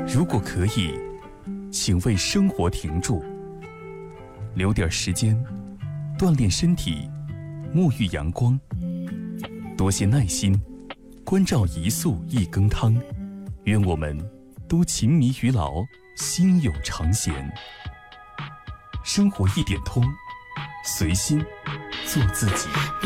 如果可以，请为生活停住，留点时间锻炼身体，沐浴阳光，多些耐心关照一素一羹汤。愿我们都勤迷于劳，心有常闲。生活一点通，随心做自己。